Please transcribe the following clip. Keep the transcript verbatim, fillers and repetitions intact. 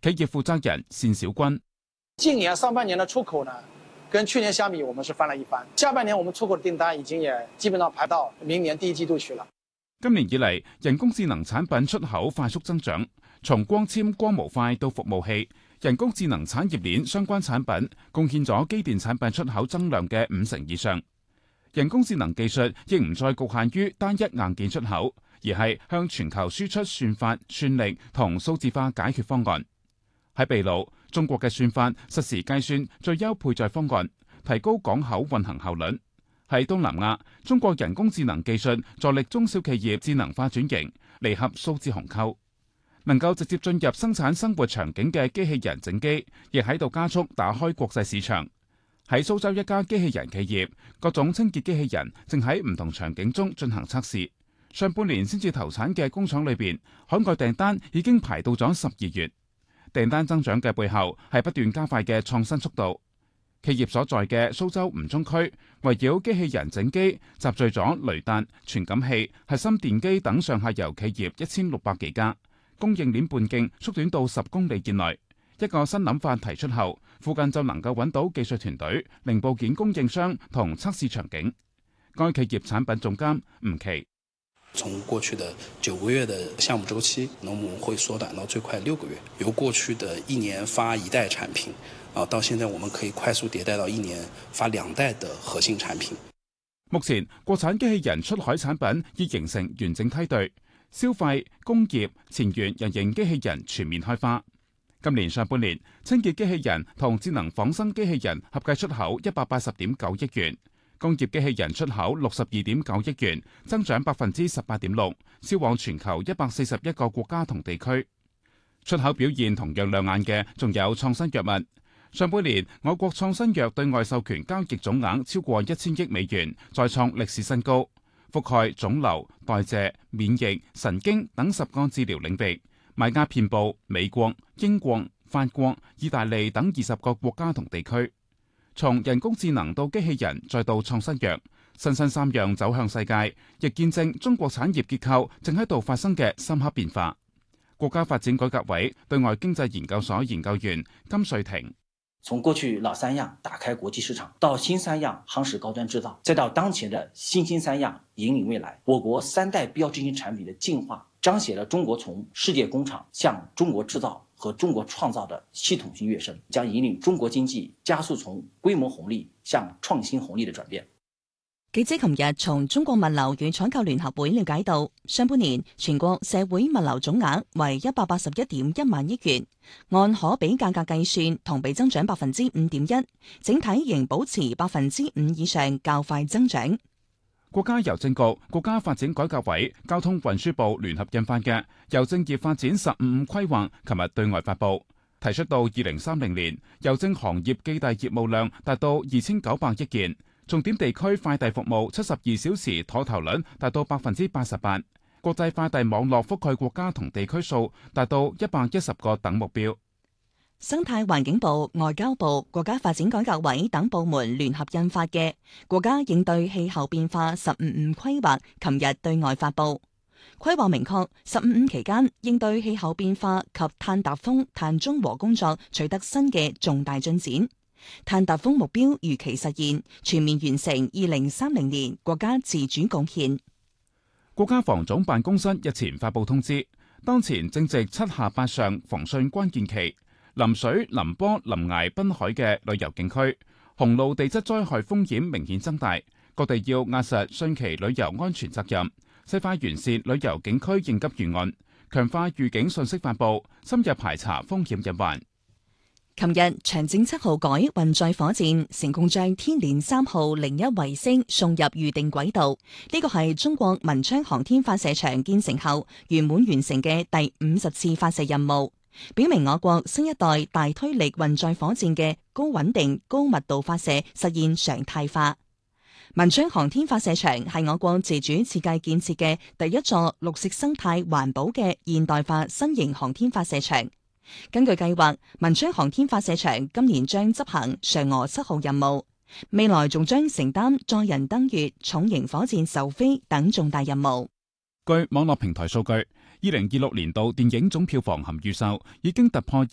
企業負責人單小軍： 今年上半年的出口呢，跟去年相比，我們是翻了一番。下半年我們出口的訂單已經也基本上排到明年第一季度去了。 今年以嚟，人工智能產品出口快速增長，從光纖、光模塊到服務器，人工智能產業鏈相關產品貢獻咗機電產品出口增量嘅五成以上。人工智能技術亦唔再局限於單一硬件出口，而係向全球輸出算法、算力同數字化解決方案。喺秘魯，中國嘅算法實時計算最優配載方案，提高港口運行效率。喺東南亞，中國人工智能技術助力中小企業智能化轉型，彌合數字鴻溝。能夠直接進入生產生活場景嘅機器人整機，亦喺度加速打開國際市場。喺蘇州一家機器人企業，各種清潔機器人正喺唔同場景中進行測試。上半年先至投產嘅工廠裏邊，海外訂單已經排到咗十二月。訂單增長嘅背後係不斷加快嘅創新速度。企業所在嘅蘇州吳中區，圍繞機器人整機集聚咗雷達、傳感器、核心電機等上下游企業一千六百幾家，供應鏈半徑縮短到十公里以內。一個新諗法提出後，附近就能夠揾到技術團隊、零部件供應商同測試場景。該企業產品總監吳琪： 從過去的九個月的項目週期，那我們會縮短到最快六個月。由過去的一年發一代產品，啊，到現在我們可以快速迭代到一年發兩代的核心產品。 目前國產機器人出海產品已形成完整梯隊，消費、工業、前沿人形機器人全面開花。今年上半年，清潔機器人同智能仿生機器人合計出口一百八十點九億元，工業機器人出口六十二點九億元，增長百分之十八點六，銷往全球一百四十一個國家同地區。出口表現同樣亮眼嘅，仲有創新藥物。上半年，我國創新藥對外授權交易總額超過一千億美元，再創歷史新高，覆蓋腫瘤、代謝、免疫、神經等十個治療領域。買家遍佈美國、英國、法國、意大利等二十個國家同地區。從人工智能到機器人，再到創新藥，新新三樣走向世界，亦見證中國產業結構正喺度發生嘅深刻變化。國家發展改革委對外經濟研究所研究員金瑞婷： 從過去老三樣打開國際市場，到新三樣夯實高端製造，再到當前的新興三樣引領未來，我國三代標誌性產品的進化，彰顯了中國從世界工廠向中國製造和中國創造的系統性躍升，將引領中國經濟加速從規模紅利向創新紅利的轉變。 記者琴日從中國物流與採購聯合會了解到，上半年全國社會物流總額為一百八十一點一萬億元，按可比價格計算，同比增長百分之五點一，整體仍保持百分之五以上較快增長。 國家郵政局、國家發展改革委、交通運輸部聯合印發嘅《郵政業發展“十五五”規劃》，琴日對外發布，提出到二零三零年，郵政行業寄遞業務量達到二千九百億件，重點地區快遞服務七十二小時妥投率達到百分之八十八，國際快遞網絡覆蓋國家同地區數達到一百一十個等目標。 生態環境部、外交部、國家發展改革委等部門聯合印發嘅《國家應對氣候變化“十五五”規劃》，琴日對外發布。規劃明確，十五五期間應對氣候變化及碳達峰、碳中和工作取得新嘅重大進展，碳達峰目標如期實現，全面完成二零三零年國家自主貢獻。 國家防總辦公室日前發布通知，當前正值七下八上防汛關鍵期。臨水、臨坡、臨崖、濱海嘅旅遊景區，洪澇地質災害風險明顯增大，各地要壓實汛期旅遊安全責任，細化完善旅遊景區應急預案，強化預警信息發佈，深入排查風險隱患。 琴日，長征七號改運載火箭成功將天鏈三號零一衛星送入預定軌道，呢個係中國文昌航天發射場建成後圓滿完成嘅第五十次發射任務。表明我國新一代大推力運載火箭嘅高穩定、高密度發射實現常態化。文昌航天發射場係我國自主設計建設嘅第一座綠色生態環保嘅現代化新型航天發射場。根據計劃，文昌航天發射場今年將執行嫦娥七號任務，未來仲將承擔載人登月、重型火箭首飛等重大任務。 據網絡平台數據，二零二六年度電影總票房含預售已經突破二